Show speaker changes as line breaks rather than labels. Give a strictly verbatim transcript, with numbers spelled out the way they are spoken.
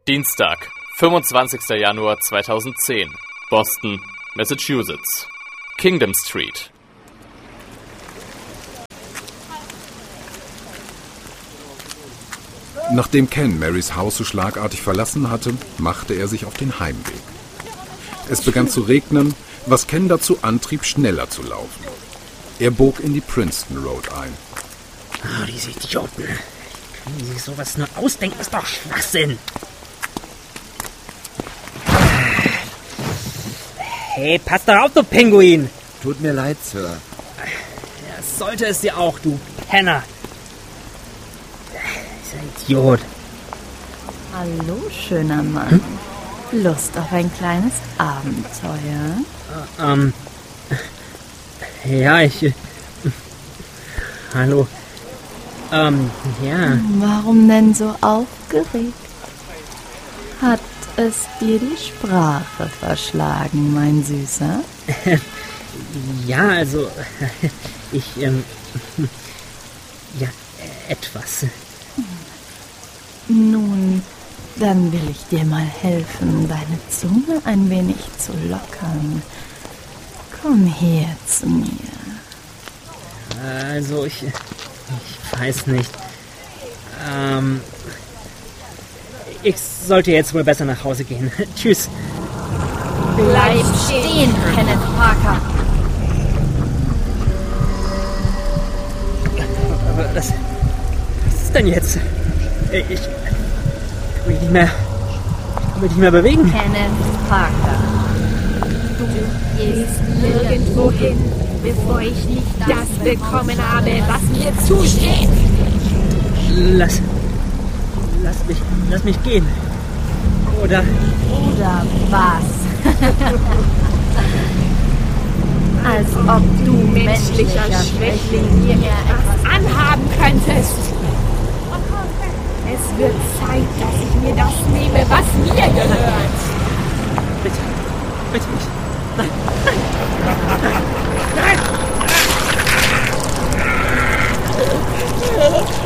Dienstag, fünfundzwanzigster Januar zweitausendzehn, Boston, Massachusetts. Kingdom Street.
Nachdem Ken Marys Haus so schlagartig verlassen hatte, machte er sich auf den Heimweg. Es begann zu regnen, was Ken dazu antrieb, schneller zu laufen. Er bog in die Princeton Road ein.
Oh, diese Idioten. Können die sich sowas nur ausdenken? Das ist doch Schwachsinn. Hey, pass doch auf, du Pinguin.
Tut mir leid, Sir.
Ja, sollte es dir auch, du Penner. Dieser Idiot.
Hallo, schöner Mann. Hm? Lust auf ein kleines Abenteuer?
Äh, ähm. Ja, ich... Äh, hallo. Ähm, ja.
Warum denn so aufgeregt? Hat es dir die Sprache verschlagen, mein Süßer?
Ja, also... Ich, ähm... Ja, etwas.
Nun, dann will ich dir mal helfen, deine Zunge ein wenig zu lockern. Komm her zu mir.
Also, ich... Ich weiß nicht. Ähm... Ich sollte jetzt wohl besser nach Hause gehen. Tschüss.
Bleib stehen, Kenneth Parker.
Aber das... Was ist denn jetzt? Ich... kann mich nicht mehr... kann mich nicht mehr bewegen.
Kenneth Parker.
Du gehst nirgendwo hin, bevor ich nicht das bekommen habe, was mir zusteht.
Lass... Lass mich... Lass mich gehen. Oder...
Oder was? Als ob du, menschlicher Schwächling,
mir etwas anhaben könntest. Es wird Zeit, dass ich mir das nehme, was mir gehört.
Bitte. Bitte nicht. Nein. Nein. Nein.